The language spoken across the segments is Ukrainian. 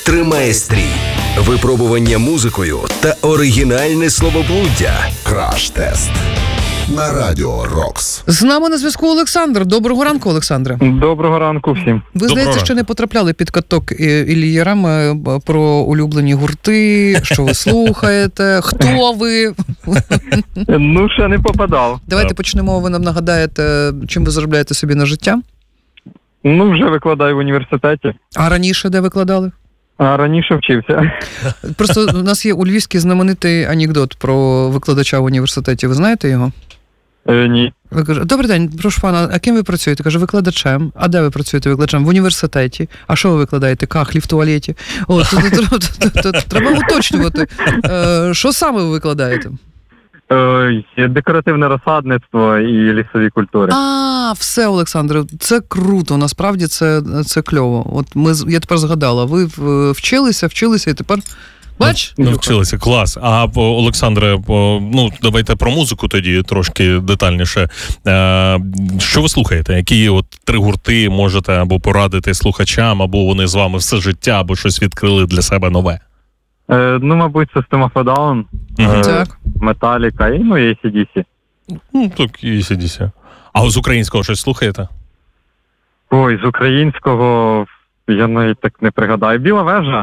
тримає стрій, випробування музикою та оригінальне словоблуддя. Краш-тест на Радіо Рокс. З нами на зв'язку Олександр. Доброго ранку, Олександре. Доброго ранку всім. Ви, здається, ще не потрапляли під каток Іллі Яреми про улюблені гурти, що ви слухаєте, хто ви? Ну, ще не попадав. Давайте почнемо, ви нам нагадаєте, чим ви заробляєте собі на життя? Ну, вже викладаю в університеті. А раніше де викладали? А раніше вчився. Просто у нас є у Львівській знаменитий анекдот про викладача в університеті. Ви знаєте його? Ні. Ви кажете: добрий день, прошу пана, а ким ви працюєте? Каже: викладачем. А де ви працюєте викладачем? В університеті. А що ви викладаєте? Кахлі в туалеті. Треба уточнювати. Що саме ви викладаєте? Декоративне розсадництво і лісові культури. А, все, Олександре, це круто, насправді це кльово. От я тепер згадала, ви вчилися і тепер... Бач? Навчилися, клас. А, Олександре, ну, давайте про музику тоді трошки детальніше. Що ви слухаєте? Які от 3 гурти можете або порадити слухачам, або вони з вами все життя, або щось відкрили для себе нове? Ну, мабуть, System of a Down, Metallica і AC/DC. Ну, так, і AC/DC. А з українського щось слухаєте? Ой, з українського я навіть так не пригадаю. Біла вежа.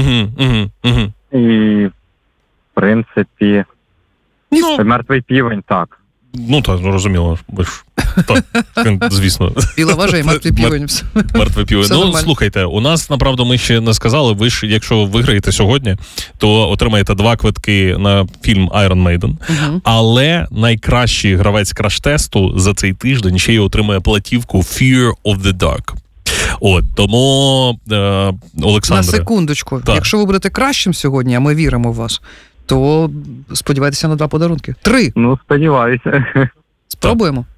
І, в принципі, Мертвий півень, так. Ну, так, розуміло. Так, звісно. Біла вежа і Мертвий півень. Мертвий півень. Ну, слухайте, у нас, направду, ми ще не сказали, ви ж, якщо виграєте сьогодні, то отримаєте 2 квитки на фільм Iron Maiden. Але найкращий гравець краш-тесту за цей тиждень ще й отримає платівку Fear of the Dark. От, тому, Олександре... На секундочку. Так. Якщо ви будете кращим сьогодні, а ми віримо в вас, то сподівайтеся на 2 подарунки. 3! Ну, сподіваюся. Спробуємо.